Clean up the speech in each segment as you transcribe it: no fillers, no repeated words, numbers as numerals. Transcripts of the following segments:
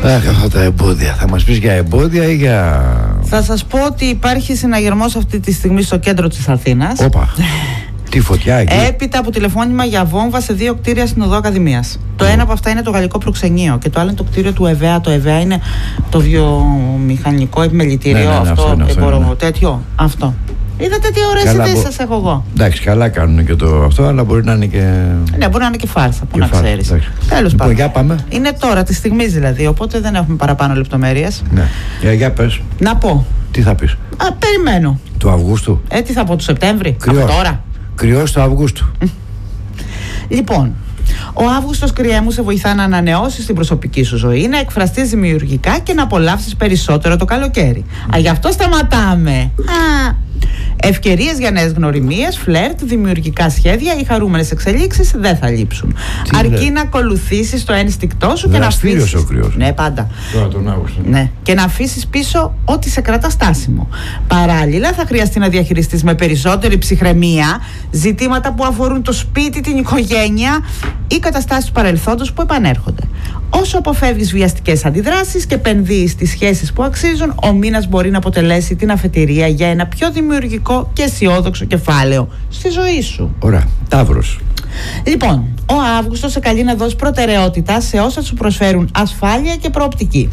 Αυτά τα εμπόδια. Θα μας πεις για εμπόδια ή για... Θα σας πω ότι υπάρχει συναγερμός αυτή τη στιγμή στο κέντρο της Αθήνας. Όπα. Τι φωτιά εκεί. Έπειτα από τηλεφώνημα για βόμβα σε 2 κτίρια στην Οδό Ακαδημίας. Το ένα από αυτά είναι το Γαλλικό Προξενείο και το άλλο είναι το κτίριο του ΕΒΑ. Το ΕΒΑ είναι το βιομηχανικό επιμελητήριο. Αυτό. Τέτοιο. Αυτό. Είδατε τι ωραίες ιδέες σας έχω εγώ. Εντάξει, καλά κάνουν και το αυτό, αλλά μπορεί να είναι και. Ναι, μπορεί να είναι και φάρσα, που να ξέρεις. Τέλος πάντων. Για πάμε. Είναι τώρα τη στιγμή δηλαδή, οπότε δεν έχουμε παραπάνω λεπτομέρειες. Ναι. Για πες. Να πω. Τι θα πεις. Περιμένω. Του Αυγούστου. Τι θα πω, του Σεπτέμβρη. Κρυός. Τώρα. Κρυός του Αυγούστου. Λοιπόν, ο Αύγουστος, κρυέ μου, σε βοηθά να ανανεώσεις την προσωπική σου ζωή, να εκφραστείς δημιουργικά και να απολαύσεις περισσότερο το καλοκαίρι. Γι' αυτό σταματάμε. Ευκαιρίες για νέες γνωριμίες, φλερτ, δημιουργικά σχέδια ή χαρούμενες εξελίξεις δεν θα λείψουν. Αρκεί να ακολουθήσεις το ένστικτό σου και να αφήσεις. Ο κρυός. Ναι, πάντα. Τώρα τον Αύγουστο. Ναι. Και να αφήσεις πίσω ό,τι σε κρατά στάσιμο. Παράλληλα, θα χρειαστεί να διαχειριστείς με περισσότερη ψυχραιμία ζητήματα που αφορούν το σπίτι, την οικογένεια ή καταστάσεις του παρελθόντος που επανέρχονται. Όσο αποφεύγεις βιαστικές αντιδράσεις και επενδύεις στις σχέσεις που αξίζουν, ο μήνας μπορεί να αποτελέσει την αφετηρία για ένα πιο δημιουργικό και αισιόδοξο κεφάλαιο στη ζωή σου. Ωραία. Ταύρος. Λοιπόν, ο Αύγουστος σε καλεί να δώσει προτεραιότητα σε όσα σου προσφέρουν ασφάλεια και προοπτική.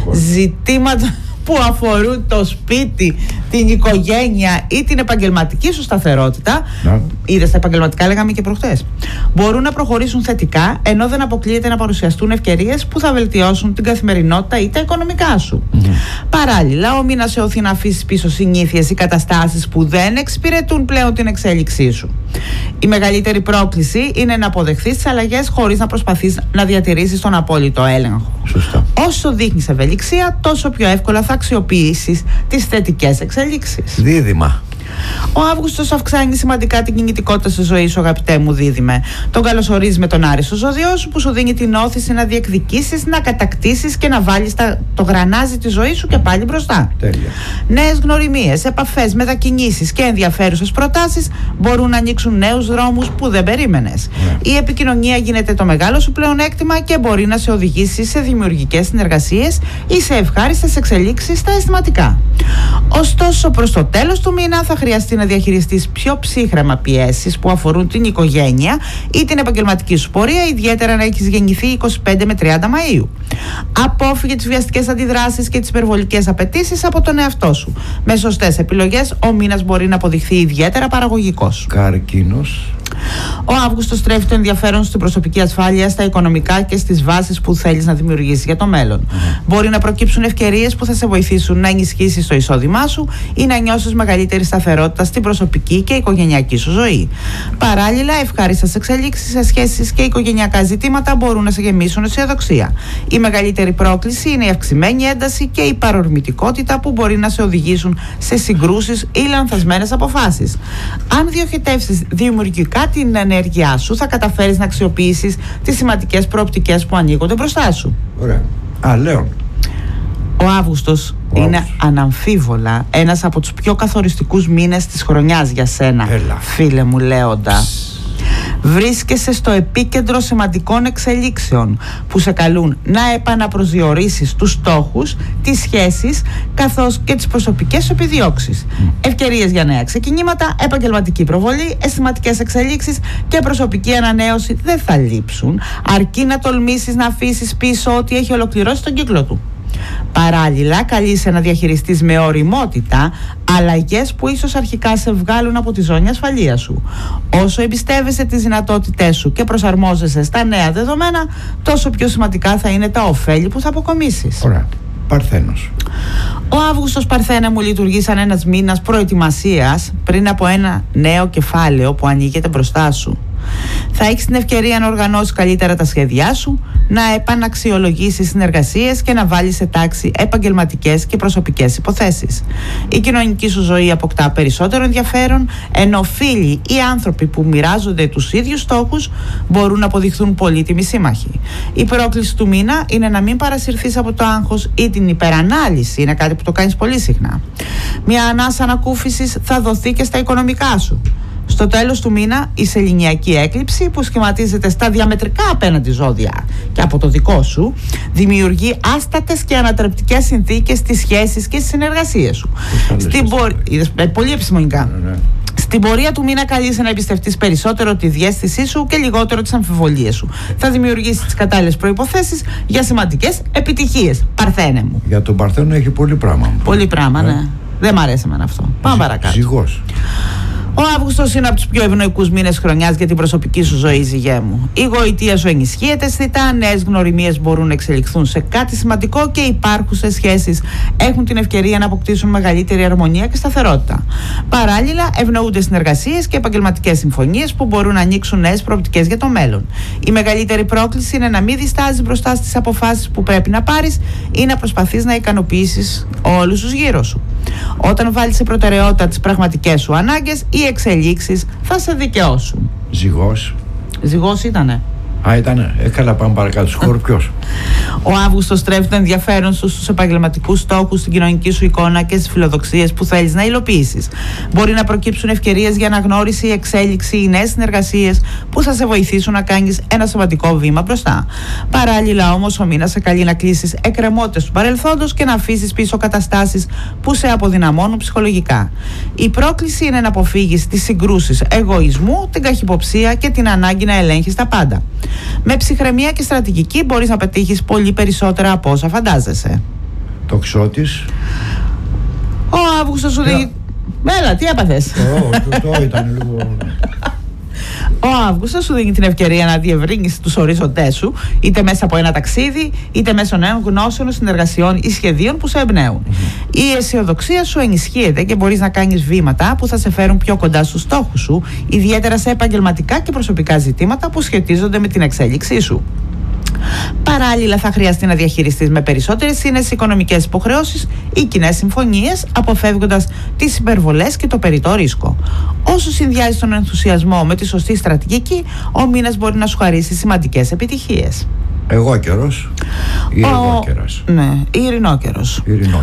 Ζητήματα που αφορούν το σπίτι, την οικογένεια ή την επαγγελματική σου σταθερότητα. Είδες, τα επαγγελματικά λέγαμε και προχτές. Μπορούν να προχωρήσουν θετικά, ενώ δεν αποκλείεται να παρουσιαστούν ευκαιρίες που θα βελτιώσουν την καθημερινότητα ή τα οικονομικά σου. Παράλληλα, ο μήνας σε οθεί να αφήσεις πίσω συνήθειες ή καταστάσεις που δεν εξυπηρετούν πλέον την εξέλιξή σου. Η μεγαλύτερη πρόκληση είναι να αποδεχθείς τις αλλαγές χωρίς να προσπαθείς να διατηρήσεις τον απόλυτο έλεγχο. Σωστά. Όσο δείχνεις ευελιξία, τόσο πιο εύκολα θα αξιοποιήσεις τις θετικές εξελίξεις. Δίδυμα. Ο Αύγουστος αυξάνει σημαντικά την κινητικότητα στη ζωή σου, αγαπητέ μου δίδυμε. Τον καλωσορίζεις με τον Άρη στο ζώδιό σου, που σου δίνει την όθηση να διεκδικήσεις, να κατακτήσεις και να βάλεις το γρανάζι της ζωής σου και πάλι μπροστά. Τέλεια. Νέες γνωριμίες, επαφές, μετακινήσεις και ενδιαφέρουσες προτάσεις μπορούν να ανοίξουν νέους δρόμους που δεν περίμενες. Η επικοινωνία γίνεται το μεγάλο σου πλεονέκτημα και μπορεί να σε οδηγήσει σε δημιουργικές συνεργασίες ή σε ευχάριστες εξελίξεις στα αισθηματικά. Ωστόσο, προς το τέλος του μήνα θα χρειαστεί να διαχειριστείς πιο ψύχρεμα πιέσεις που αφορούν την οικογένεια ή την επαγγελματική σου πορεία, ιδιαίτερα να έχεις γεννηθεί 25 με 30 Μαΐου. Απόφυγε τις βιαστικές αντιδράσεις και τις υπερβολικές απαιτήσεις από τον εαυτό σου. Με σωστές επιλογές, ο μήνας μπορεί να αποδειχθεί ιδιαίτερα παραγωγικός. Καρκίνος. Ο Αύγουστος στρέφει το ενδιαφέρον στην προσωπική ασφάλεια, στα οικονομικά και στις βάσεις που θέλεις να δημιουργήσεις για το μέλλον. Μπορεί να προκύψουν ευκαιρίες που θα σε βοηθήσουν να ενισχύσεις το εισόδημά σου ή να νιώσεις μεγαλύτερη σταθερότητα στην προσωπική και οικογενειακή σου ζωή. Παράλληλα, ευχάριστες εξελίξεις σε σχέσεις και οικογενειακά ζητήματα μπορούν να σε γεμίσουν αισιοδοξία. Η μεγαλύτερη πρόκληση είναι η αυξημένη ένταση και η παρορμητικότητα που μπορεί να σε οδηγήσουν σε συγκρούσεις ή λανθασμένες αποφάσεις. Αν διοχετεύσεις δημιουργικά την ενέργειά σου, θα καταφέρεις να αξιοποιήσεις τις σημαντικές προοπτικές που ανοίγονται μπροστά σου. Ωραία. Λέων. Ο Αύγουστος είναι αναμφίβολα ένας από τους πιο καθοριστικούς μήνες της χρονιάς για σένα. Φίλε μου Λέοντα. Βρίσκεσαι στο επίκεντρο σημαντικών εξελίξεων που σε καλούν να επαναπροσδιορίσεις τους στόχους, τις σχέσεις καθώς και τις προσωπικές σου επιδιώξεις. Ευκαιρίες για νέα ξεκινήματα, επαγγελματική προβολή, αισθηματικές εξελίξεις και προσωπική ανανέωση δεν θα λείψουν, αρκεί να τολμήσεις να αφήσεις πίσω ό,τι έχει ολοκληρώσει τον κύκλο του. Παράλληλα, καλείσαι να διαχειριστείς με ωριμότητα αλλαγές που ίσως αρχικά σε βγάλουν από τη ζώνη ασφαλείας σου. Όσο εμπιστεύεσαι τις δυνατότητές σου και προσαρμόζεσαι στα νέα δεδομένα, τόσο πιο σημαντικά θα είναι τα ωφέλη που θα αποκομίσεις. Ωραία. Παρθένος. Ο Αύγουστος, Παρθένα μου, λειτουργεί σαν ένας μήνας προετοιμασίας πριν από ένα νέο κεφάλαιο που ανοίγεται μπροστά σου. Θα έχεις την ευκαιρία να οργανώσεις καλύτερα τα σχέδιά σου, να επαναξιολογήσεις συνεργασίες και να βάλεις σε τάξη επαγγελματικές και προσωπικές υποθέσεις. Η κοινωνική σου ζωή αποκτά περισσότερο ενδιαφέρον, ενώ φίλοι ή άνθρωποι που μοιράζονται τους ίδιους στόχους μπορούν να αποδειχθούν πολύτιμοι σύμμαχοι. Η πρόκληση του μήνα είναι να μην παρασυρθείς από το άγχος ή την υπερανάλυση, είναι κάτι που το κάνεις πολύ συχνά. Μια ανάσα ανακούφισης θα δοθεί και στα οικονομικά σου. Στο τέλος του μήνα, η σεληνιακή έκλειψη, που σχηματίζεται στα διαμετρικά απέναντι ζώδια και από το δικό σου, δημιουργεί άστατες και ανατρεπτικές συνθήκες στις σχέσεις και στις συνεργασίες σου. Πολύ επιστημονικά. Στην πορεία του μήνα καλείσαι να εμπιστευτείς περισσότερο τη διαίσθησή σου και λιγότερο τις αμφιβολίες σου. Θα δημιουργήσεις τις κατάλληλες προϋποθέσεις για σημαντικές επιτυχίες. Παρθένε μου. Για τον Παρθένο έχει πολύ πράγμα. Πολύ πράγμα, ναι. Δεν μ' αρέσει εμένα αυτό. Πάμε παρακάτω. Ζυγός. Ο Αύγουστος είναι από τους πιο ευνοϊκούς μήνες χρονιάς για την προσωπική σου ζωή, ζυγέ μου. Η γοητεία σου ενισχύεται αισθητά, νέες γνωριμίες μπορούν να εξελιχθούν σε κάτι σημαντικό και υπάρχουσες σχέσεις έχουν την ευκαιρία να αποκτήσουν μεγαλύτερη αρμονία και σταθερότητα. Παράλληλα, ευνοούνται συνεργασίες και επαγγελματικές συμφωνίες που μπορούν να ανοίξουν νέες προοπτικές για το μέλλον. Η μεγαλύτερη πρόκληση είναι να μην διστάζεις μπροστά στις αποφάσεις που πρέπει να πάρεις ή να προσπαθείς να ικανοποιήσεις όλους τους γύρω σου. Όταν βάλεις σε προτεραιότητα τις πραγματικές σου ανάγκες, οι εξελίξεις θα σε δικαιώσουν. Ζυγός. Ζυγός ήτανε. Ήτανε. Καλά, πάμε παρακάτω. Σκορπιός. Ο Αύγουστος στρέφει το ενδιαφέρον σου στους επαγγελματικούς στόχους, στην κοινωνική σου εικόνα και στις φιλοδοξίες που θέλεις να υλοποιήσεις. Μπορεί να προκύψουν ευκαιρίες για αναγνώριση, εξέλιξη ή νέες συνεργασίες που θα σε βοηθήσουν να κάνεις ένα σημαντικό βήμα μπροστά. Παράλληλα, όμως, ο μήνας σε καλεί να κλείσεις εκκρεμότητες του παρελθόντος και να αφήσεις πίσω καταστάσεις που σε αποδυναμώνουν ψυχολογικά. Η πρόκληση είναι να αποφύγεις τις συγκρούσεις εγωισμού, την καχυποψία και την ανάγκη να ελέγχεις τα πάντα. Με ψυχραιμία και στρατηγική μπορείς να πετύχεις πολύ περισσότερα από όσα φαντάζεσαι. Τοξότης. Ο Αύγουστος σου δίνει... Έλα, τι έπαθες? Το ήταν λίγο... Ο Αύγουστος σου δίνει την ευκαιρία να διευρύνεις τους ορίζοντές σου, είτε μέσα από ένα ταξίδι, είτε μέσω νέων γνώσεων, συνεργασιών ή σχεδίων που σε εμπνέουν. Η αισιοδοξία σου ενισχύεται και μπορείς να κάνεις βήματα που θα σε φέρουν πιο κοντά στους στόχους σου, ιδιαίτερα σε επαγγελματικά και προσωπικά ζητήματα που σχετίζονται με την εξέλιξή σου. Παράλληλα, θα χρειαστεί να διαχειριστείς με περισσότερες σύνες οικονομικές υποχρεώσεις ή κοινές συμφωνίες, αποφεύγοντας τις υπερβολές και το περιττό ρίσκο. Όσο συνδυάζεις τον ενθουσιασμό με τη σωστή στρατηγική, ο μήνας μπορεί να σου χαρίσει σημαντικές επιτυχίες. Εγώκερος ή εγώκερας? Ναι, ειρηνόκερος.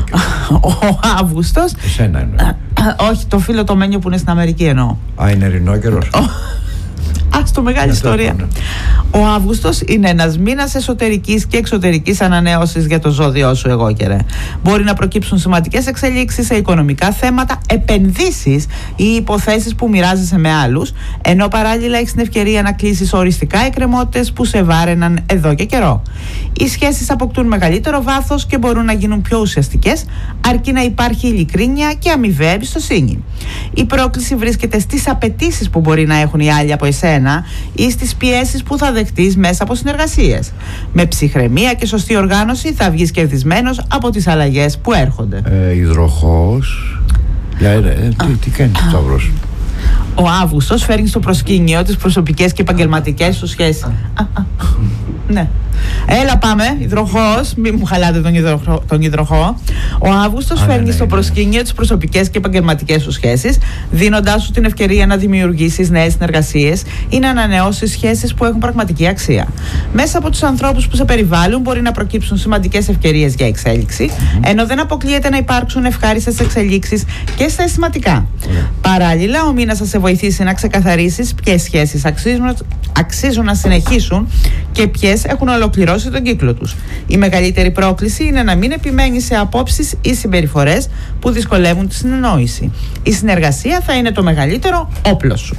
Ο Αύγουστος. Εσένα εννοώ. Όχι, το φίλο το Μένιο που είναι στην Αμερική εννοώ. Είναι ειρηνόκερος. Στο μεγάλη ιστορία. Ο Αύγουστος είναι ένας μήνας εσωτερικής και εξωτερικής ανανέωσης για το ζώδιό σου, εγώκερε. Μπορεί να προκύψουν σημαντικές εξελίξεις σε οικονομικά θέματα, επενδύσεις ή υποθέσεις που μοιράζεσαι με άλλους, ενώ παράλληλα έχεις την ευκαιρία να κλείσεις οριστικά εκκρεμότητες που σε βάραιναν εδώ και καιρό. Οι σχέσεις αποκτούν μεγαλύτερο βάθος και μπορούν να γίνουν πιο ουσιαστικές, αρκεί να υπάρχει ειλικρίνεια και αμοιβαία εμπιστοσύνη. Η πρόκληση βρίσκεται στις απαιτήσεις που μπορεί να έχουν οι άλλοι από εσένα ή στις πιέσεις που θα δεχτείς μέσα από συνεργασίες. Με ψυχραιμία και σωστή οργάνωση θα βγεις κερδισμένος από τις αλλαγές που έρχονται. Υδροχόος. Τι κάνει το Σταύρος? Ο Αύγουστος φέρνει στο προσκήνιο τις προσωπικές και επαγγελματικές σου σχέσεις. Ναι. Έλα πάμε, υδροχόος, μην μου χαλάτε τον υδροχό. Ο Αύγουστος φέρνει στο προσκήνιο τις προσωπικές και επαγγελματικές σου σχέσεις, δίνοντάς σου την ευκαιρία να δημιουργήσεις νέες συνεργασίες ή να ανανεώσεις σχέσεις που έχουν πραγματική αξία. Μέσα από τους ανθρώπους που σε περιβάλλουν μπορεί να προκύψουν σημαντικές ευκαιρίες για εξέλιξη, ενώ δεν αποκλείεται να υπάρξουν ευχάριστες εξελίξεις και στα αισθηματικά. Παράλληλα, ο μήνας θα σε βοηθήσει να ξεκαθαρίσεις ποιες σχέσεις αξίζουν να συνεχίσουν και ποιες έχουν ολοκληρώσει τον κύκλο τους. Η μεγαλύτερη πρόκληση είναι να μην επιμένεις σε απόψεις ή συμπεριφορές που δυσκολεύουν τη συνεννόηση. Η συνεργασία θα είναι το μεγαλύτερο όπλο σου.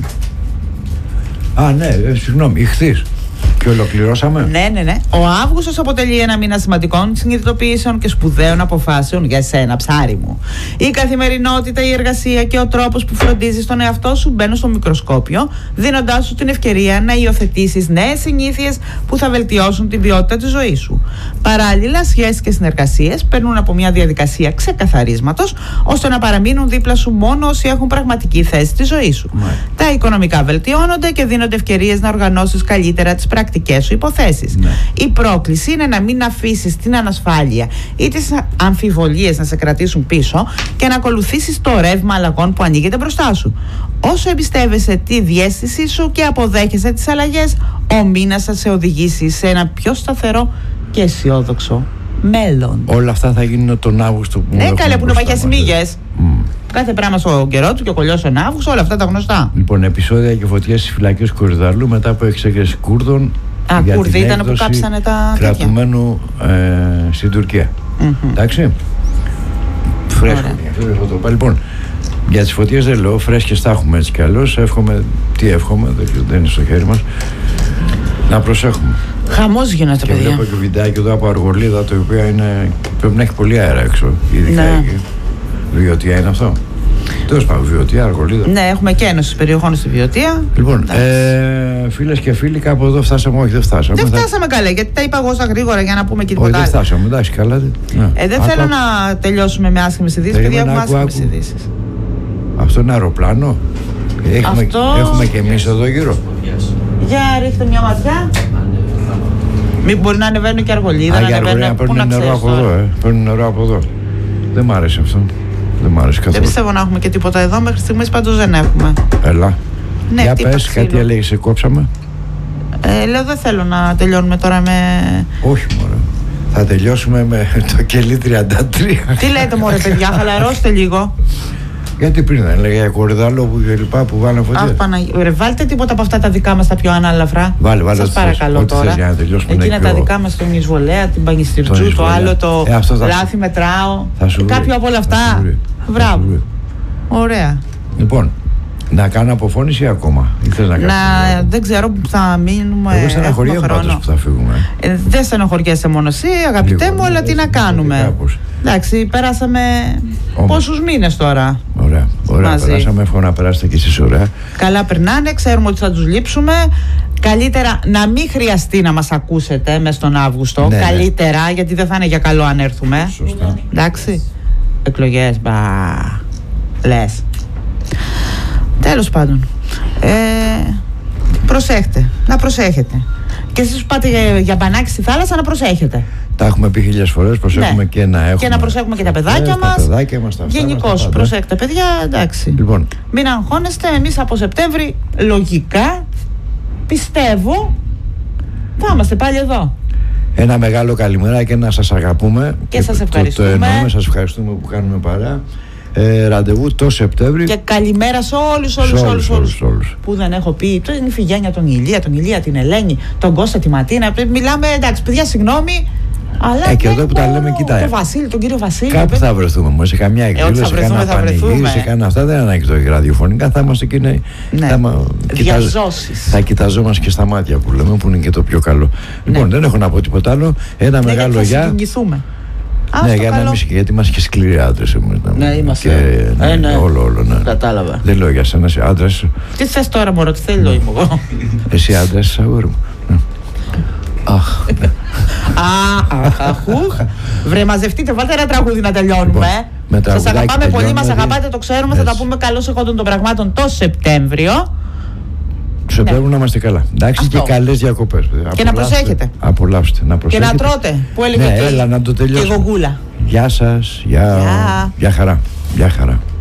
Συγγνώμη, ηχθείς. Και ολοκληρώσαμε. Ναι. Ο Αύγουστος αποτελεί ένα μήνα σημαντικών συνειδητοποιήσεων και σπουδαίων αποφάσεων για εσένα, ψάρι μου. Η καθημερινότητα, η εργασία και ο τρόπος που φροντίζεις τον εαυτό σου μπαίνουν στο μικροσκόπιο, δίνοντάς σου την ευκαιρία να υιοθετήσεις νέες συνήθειες που θα βελτιώσουν την ποιότητα της ζωής σου. Παράλληλα, σχέσεις και συνεργασίες περνούν από μια διαδικασία ξεκαθαρίσματος, ώστε να παραμείνουν δίπλα σου μόνο όσοι έχουν πραγματική θέση στη ζωή σου. Τα οικονομικά βελτιώνονται και δίνονται ευκαιρίες να οργανώσεις καλύτερα τις πρακτικές σου υποθέσεις. Η πρόκληση είναι να μην αφήσεις την ανασφάλεια ή τις αμφιβολίες να σε κρατήσουν πίσω και να ακολουθήσεις το ρεύμα αλλαγών που ανοίγεται μπροστά σου. Όσο εμπιστεύεσαι τη διαίσθησή σου και αποδέχεσαι τις αλλαγές, ο μήνας θα σε οδηγήσει σε ένα πιο σταθερό και αισιόδοξο μέλλον. Όλα αυτά θα γίνουν τον Αύγουστο που καλέ που είναι παχιασμίγες. Κάθε πράγμα στον καιρό του και ο κολλιός στον Αύγουστο, όλα αυτά τα γνωστά. Λοιπόν, επεισόδια και φωτιές στις φυλακές Κορυδαλού μετά από εξέγερση Κούρδων. Κούρδοι ήταν που κάψανε τα κρατουμένου στην Τουρκία. Εντάξει. Φρέσκο. Λοιπόν, για τις φωτιές δεν λέω, φρέσκες τα έχουμε έτσι κι αλλιώς. Εύχομαι, τι εύχομαι, δεν είναι στο χέρι μας. Να προσέχουμε. Χαμός γίνεται, παιδιά. Βλέπω και βιντεάκι εδώ από Αργολίδα, το οποίο πρέπει να έχει πολύ αέρα έξω. Ειδικά εκεί. Βιωτία είναι αυτό. Τέλος πάντων, Βιωτία, Αργολίδα. Ναι, έχουμε και ένωση περιοχών στη Βιωτία. Λοιπόν, φίλες και φίλοι, κάπου εδώ φτάσαμε. Όχι, δεν φτάσαμε. Δεν φτάσαμε καλά, γιατί τα είπα εγώ στα γρήγορα για να πούμε και τίποτα άλλο. Όχι, δεν φτάσαμε, εντάξει, καλά. Δεν θέλω να τελειώσουμε με άσχημες ειδήσεις, παιδιά, έχουμε άσχημες ειδήσεις. Αυτό είναι αεροπλάνο. Έχουμε και εμείς εδώ γύρω. Για ρίχτε μια ματιά. Μην μπορεί να ανεβαίνουν και Αργολίδα, να ανεβαίνουν. Παίρνουν νερό από εδώ, παίρνουν νερό από εδώ. Δεν μ' άρεσε αυτό. Δεν μ' άρεσε καθόλου. Δεν πιστεύω να έχουμε και τίποτα εδώ, μέχρι στιγμής πάντως δεν έχουμε. Έλα. Ναι, για πες, κάτι έλεγε, σε κόψαμε. Λέω δεν θέλω να τελειώνουμε τώρα με... Όχι μωρέ. Θα τελειώσουμε με το κελί 33. Τι λέτε μωρέ παιδιά, χαλαρώστε λίγο. Γιατί πριν δεν έλεγε για Κορυδαλό που βάλανε φωτιές. Αχ Παναγία, βάλτε τίποτα από αυτά τα δικά μας τα πιο ανάλαφρα. Βάλε. Σας παρακαλώ τώρα. Εκείνα τα δικά μας, τον Ισβολέα, την Πανιστηρτζού, το άλλο το Λάθη Μετράω. Κάποιο από όλα αυτά. Μπράβο. Ωραία. Λοιπόν, να κάνω αποφώνηση ακόμα. Δεν ξέρω που θα μείνουμε. Εγώ στεναχωριέμαι πάντως που θα φύγουμε. Δεν στεναχωριέσαι μόνο εσύ, αγαπητέ μου, αλλά τι να κάνουμε. Εντάξει, περάσαμε πόσους μήνες τώρα. Ωραία, περάσαμε. Εύχομαι να περάσετε κι εσείς ωραία. Καλά περνάνε, ξέρουμε ότι θα τους λείψουμε. Καλύτερα να μην χρειαστεί να μας ακούσετε μες τον Αύγουστο. Ναι, καλύτερα, γιατί δεν θα είναι για καλό αν έρθουμε. Σωστά. Εντάξει. Εκλογές, λες. Τέλος πάντων, να προσέχετε. Και εσείς που πάτε για μπανάκι στη θάλασσα να προσέχετε. Τα έχουμε πει 1000 φορές, προσέχουμε και να έχουμε. Και να προσέχουμε και τα παιδάκια μας. Γενικώς προσέχετε παιδιά, εντάξει. Λοιπόν. Μην αγχώνεστε, εμείς από Σεπτέμβρη λογικά, πιστεύω, θα είμαστε πάλι εδώ. Ένα μεγάλο καλημέρα και να σας αγαπούμε. Και σας ευχαριστούμε. Το εννοούμε, σας ευχαριστούμε που κάνουμε παρά. Ραντεβού το Σεπτέμβρη. Και καλημέρα σε όλους που δεν έχω πει. Την Ιφηγένεια, τον Ηλία, την Ελένη, τον Κώστα, τη Ματίνα. Μιλάμε, εντάξει, παιδιά, συγγνώμη. Αλλά και εδώ που τα λέμε, κοιτάει. Τον κύριο Βασίλη. Κάπου θα βρεθούμε, σε καμιά εκδήλωση, σε κανένα πανηγύρι, σε κανένα αυτά. Δεν ανάγκη το ραδιοφωνικά. Θα είμαστε και διαζώσεις. Θα κοιταζόμαστε και στα μάτια που λέμε, που είναι και το πιο καλό. Λοιπόν, δεν έχω να πω τίποτα άλλο. Ένα μεγάλο γεια. Θα συγκινηθούμε. Ναι, για να μην γιατί είμαστε και σκληροί άντρες εμείς. Ναι, είμαστε. Όλο, ναι. Κατάλαβα. Δεν λέω για σένα, εσύ άντρας. Τι θες τώρα, μωρό, τι θέλω είμαι εγώ. Εσύ άντρας, αγόρι μου. Αχ. Βρε, μαζευτείτε, βάλτε ένα τραγούδι να τελειώνουμε. Σας αγαπάμε πολύ, μας αγαπάτε, το ξέρουμε. Θα τα πούμε καλώς εχόντων των πραγμάτων το Σεπτέμβριο. Σεπτέμβριο να είμαστε καλά. Εντάξει, και καλές διακοπές. Και να προσέχετε. Απολαύστε. Και να τρώτε. Που έλεγε έλα να το τελειώσουμε. Και γογούλα. Γεια σας. Γεια χαρά.